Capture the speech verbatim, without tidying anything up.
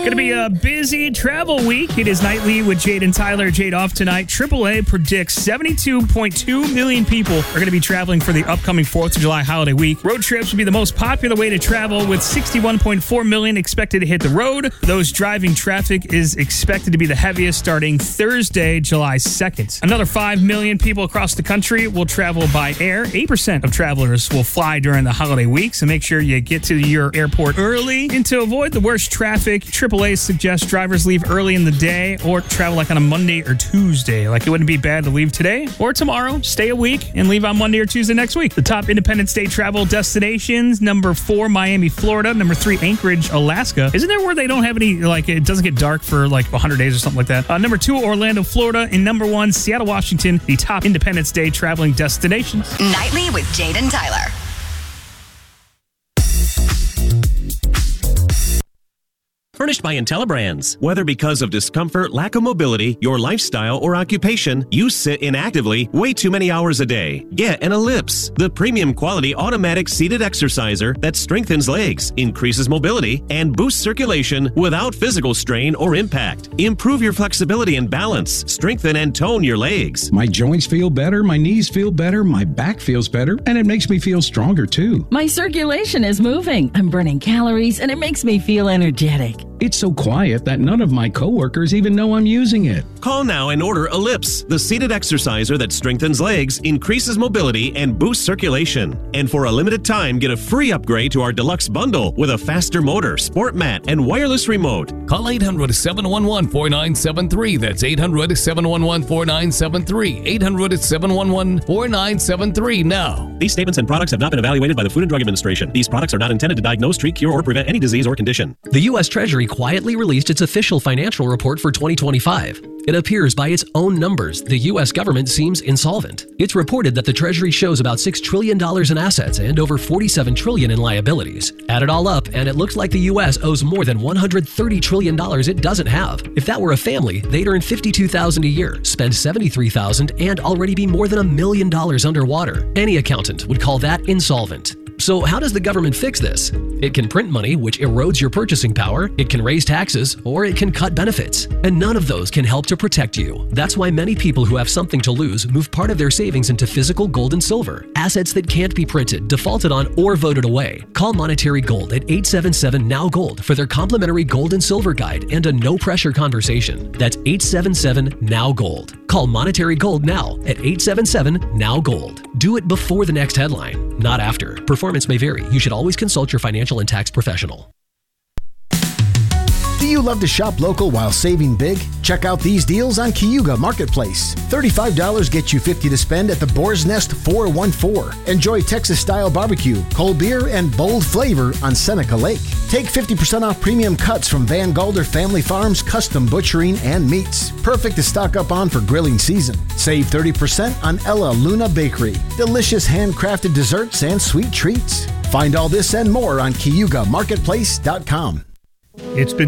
Going to be a busy travel week. It is Nightly with Jade and Tyler. Jade off tonight. triple A predicts seventy-two point two million people are going to be traveling for the upcoming fourth of July holiday week. Road trips will be the most popular way to travel, with sixty-one point four million expected to hit the road. Those driving traffic is expected to be the heaviest starting Thursday, July second. Another five million people across the country will travel by air. eight percent of travelers will fly during the holiday week, so make sure you get to your airport early. And to avoid the worst traffic, triple A suggests drivers leave early in the day or travel like on a Monday or Tuesday. Like, it wouldn't be bad to leave today or tomorrow, stay a week, and leave on Monday or Tuesday next week. The top Independence Day travel destinations: number four, Miami, Florida. Number three, Anchorage, Alaska. Isn't there where they don't have any, like, it doesn't get dark for like one hundred days or something like that? Uh, number two, Orlando, Florida. And number one, Seattle, Washington, the top Independence Day traveling destinations. Nightly with Jade and Tyler. Furnished by IntelliBrands. Whether because of discomfort, lack of mobility, your lifestyle, or occupation, you sit inactively way too many hours a day. Get an Ellipse, the premium quality automatic seated exerciser that strengthens legs, increases mobility, and boosts circulation without physical strain or impact. Improve your flexibility and balance. Strengthen and tone your legs. My joints feel better, my knees feel better, my back feels better, and it makes me feel stronger too. My circulation is moving. I'm burning calories, and it makes me feel energetic. It's so quiet that none of my coworkers even know I'm using it. Call now and order Ellipse, the seated exerciser that strengthens legs, increases mobility, and boosts circulation. And for a limited time, get a free upgrade to our deluxe bundle with a faster motor, sport mat, and wireless remote. Call eight hundred, seven one one, four nine seven three. That's eight hundred, seven one one, four nine seven three. eight hundred, seven one one, four nine seven three now. These statements and products have not been evaluated by the Food and Drug Administration. These products are not intended to diagnose, treat, cure, or prevent any disease or condition. The U S Treasury quietly released its official financial report for twenty twenty-five. It appears by its own numbers, the U S government seems insolvent. It's reported that the Treasury shows about six trillion dollars in assets and over forty-seven trillion dollars in liabilities. Add it all up, and it looks like the U S owes more than one hundred thirty trillion dollars it doesn't have. If that were a family, they'd earn fifty-two thousand dollars a year, spend seventy-three thousand dollars, and already be more than a million dollars underwater. Any accountant would call that insolvent. So how does the government fix this? It can print money, which erodes your purchasing power, it can raise taxes, or it can cut benefits. And none of those can help to protect you. That's why many people who have something to lose move part of their savings into physical gold and silver, assets that can't be printed, defaulted on, or voted away. Call Monetary Gold at eight seven seven, N O W Gold for their complimentary gold and silver guide and a no-pressure conversation. That's eight seven seven, N O W Gold. Call Monetary Gold now at eight seven seven, N O W Gold. Do it before the next headline, not after. Performance may vary. You should always consult your financial and tax professional. Do you love to shop local while saving big? Check out these deals on Cayuga Marketplace. thirty-five dollars gets you fifty dollars to spend at the Boar's Nest four one four. Enjoy Texas-style barbecue, cold beer, and bold flavor on Seneca Lake. Take fifty percent off premium cuts from Van Galder Family Farms Custom Butchering and Meats. Perfect to stock up on for grilling season. Save thirty percent on Ella Luna Bakery. Delicious handcrafted desserts and sweet treats. Find all this and more on Cayuga Marketplace dot com. It's been